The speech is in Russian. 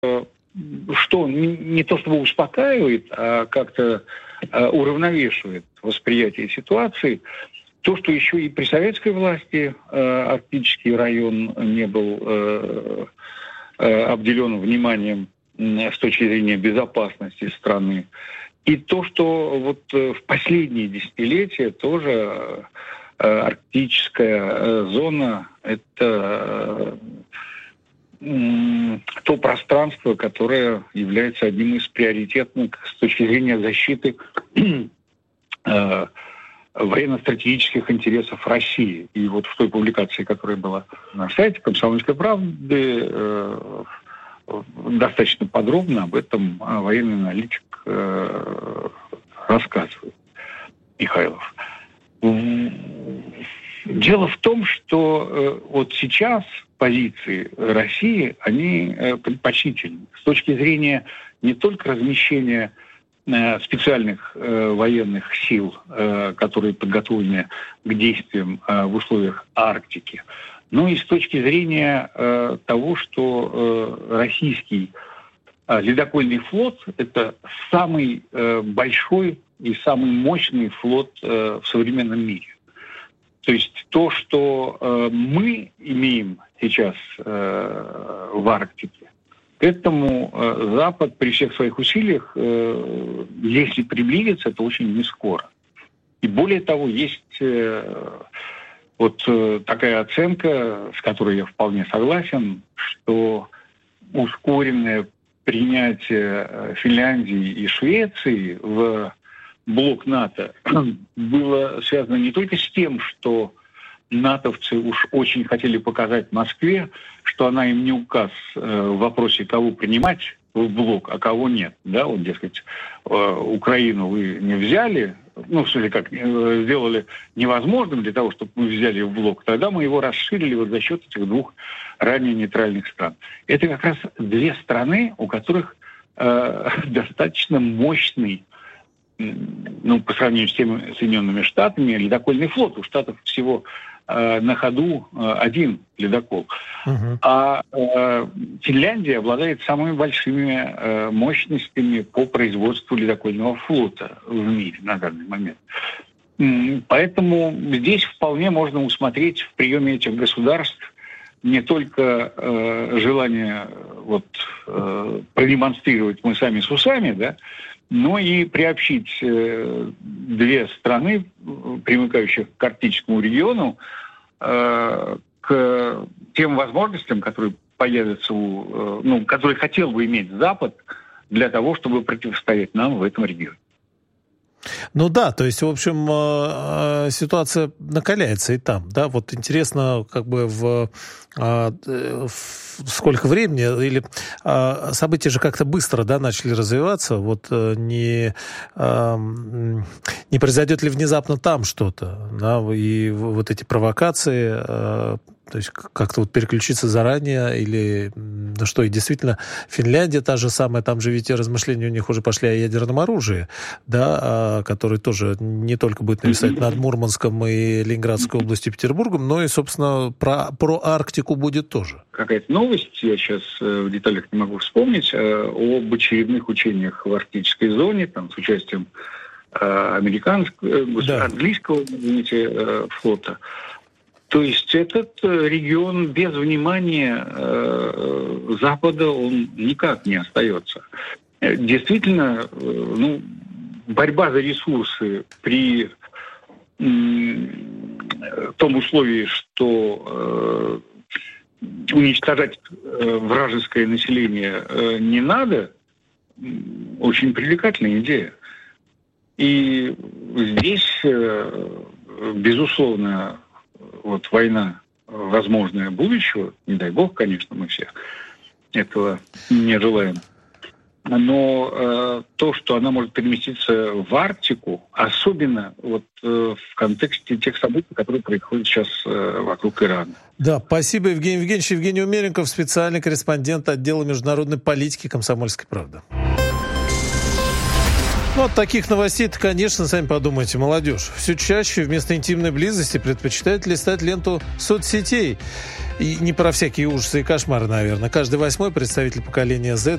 что не то чтобы успокаивает, а как-то уравновешивает восприятие ситуации, то, что еще и при советской власти арктический район не был обделен вниманием с точки зрения безопасности страны. И то, что вот в последние десятилетия тоже арктическая зона – это то пространство, которое является одним из приоритетных с точки зрения защиты военно-стратегических интересов России. И вот в той публикации, которая была на сайте «Комсомольской правды», достаточно подробно об этом военный аналитик рассказывает, Михайлов. Дело в том, что вот сейчас позиции России, они предпочтительны. С точки зрения не только размещения специальных военных сил, которые подготовлены к действиям в условиях Арктики, но и с точки зрения того, что российский ледокольный флот – это самый большой и самый мощный флот в современном мире. То есть то, что мы имеем сейчас в Арктике, к этому Запад при всех своих усилиях, если приблизится, то очень не скоро. И более того, есть вот такая оценка, с которой я вполне согласен, что ускоренное принятие Финляндии и Швеции в блок НАТО было связано не только с тем, что натовцы уж очень хотели показать Москве, что она им не указ в вопросе, кого принимать в блок, а кого нет. Да, вот, дескать, Украину вы не взяли, ну, в смысле, как, сделали невозможным для того, чтобы мы взяли в блок, тогда мы его расширили вот за счет этих двух ранее нейтральных стран. Это как раз две страны, у которых достаточно мощный, ну, по сравнению с теми Соединенными Штатами, ледокольный флот. У Штатов всего на ходу один ледокол. А Финляндия обладает самыми большими мощностями по производству ледокольного флота в мире на данный момент. Поэтому здесь вполне можно усмотреть в приеме этих государств не только желание вот, продемонстрировать мы сами с усами, да, но и приобщить две страны, примыкающих к арктическому региону, к тем возможностям, которые появятся которые хотел бы иметь Запад для того, чтобы противостоять нам в этом регионе. Ну да, то есть, в общем, ситуация накаляется и там, да, вот интересно, как бы в сколько времени, или события же как-то быстро, да, начали развиваться, вот не произойдет ли внезапно там что-то, да, и вот эти провокации, то есть как-то вот переключиться заранее, или, ну что, и действительно, Финляндия та же самая, там же ведь размышления у них уже пошли о ядерном оружии, да, который тоже не только будет нависать над Мурманском и Ленинградской областью, Петербургом, но и, собственно, про Арктику будет тоже. Какая-то новость, я сейчас в деталях не могу вспомнить, об очередных учениях в арктической зоне, там, с участием английского, флота. То есть этот регион без внимания Запада, он никак не остается. Действительно, борьба за ресурсы при том условии, что уничтожать вражеское население не надо, очень привлекательная идея. И здесь, безусловно, вот война возможная будущего, не дай бог, конечно, мы все этого не желаем. Но то, что она может переместиться в Арктику, особенно вот в контексте тех событий, которые происходят сейчас вокруг Ирана. Да, спасибо, Евгений Евгеньевич. Евгений Умеренков, специальный корреспондент отдела международной политики «Комсомольской правды». Ну, от таких новостей-то, конечно, сами подумайте, молодежь все чаще вместо интимной близости предпочитает листать ленту соцсетей. И не про всякие ужасы и кошмары, наверное. Каждый 8-й представитель поколения Z